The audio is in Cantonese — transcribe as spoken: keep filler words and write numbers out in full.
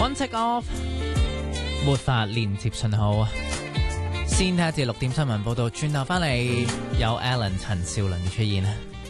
One take off， 沒法連接信號。先睇下至六點新聞報道，轉頭翻嚟有 Alan 陳少麟嘅出現。